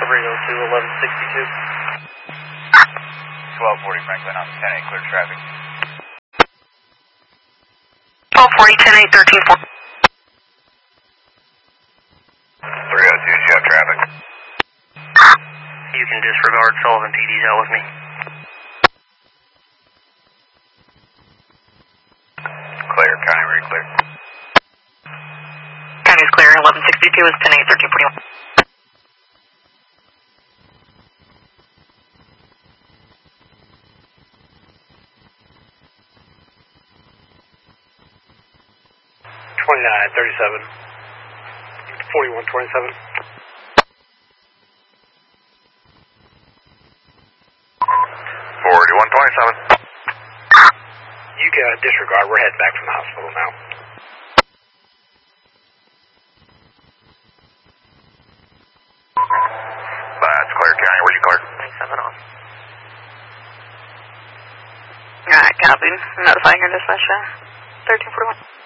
1240 Franklin on 10-8, clear traffic. 1240, 10-8, 13-4. 302, you have traffic. You can disregard Sullivan PD's out with me. Clear, county, where you clear? County's clear, 1162 is 10-8, 1341. $29, 37. 41, 27. 4127. You can disregard. We're heading back from the hospital now. That's clear, county, where you clear? 27 on. Alright, copy. Notifying your dispatcher. 1341.